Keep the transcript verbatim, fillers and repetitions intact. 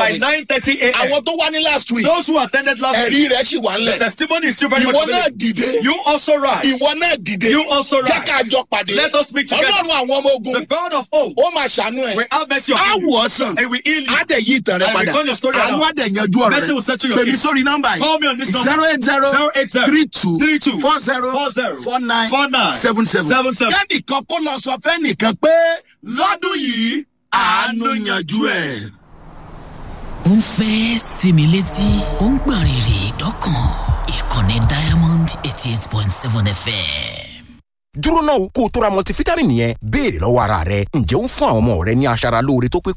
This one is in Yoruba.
by nine thirty a.m. àwọn tó wá ní last week. Those who attended last week. ẹ̀rí rẹ̀ sì wà ńlẹ̀. The testimony is still very much ìwọ náà available. dìde. You also rise. ìwọ náà dìde. You also rise. jẹ́ ká jọ pàdé. Let us meet together. ọlọ́run àwọn ọmọ ogun. The God of hope ó máa ṣàánú ẹ̀. will have mercy on á you. wò ọ́ sàn. And will heal you. á dẹ̀ yí ìtàn rẹ And padà. return your story àánú á around. dẹ̀ yanjú ọ̀rọ̀ Mercy will rẹ. settle your pèmí case. sórí nọ́mbà yìí. Call me on this number. zero eight zero zero eight zero three two three two four zero four zero four nine four nine seven seven. seven seven. kẹ́nìkan kó lọ sọ fẹ́nìkan pé lọ́dún yìí àánú yanjú ẹ̀. ó ń fẹ́ sinmi létí ó ń gbọ̀n rìrì dọ́kàn ìkànnì Diamond eighty eight point seven F M. dúró náà kó o tó ra multivitamin yẹn béèrè lọ́wọ́ ara rẹ ǹjẹ́ ó ń fún àwọn ọmọ rẹ ní aṣara lóore tó pé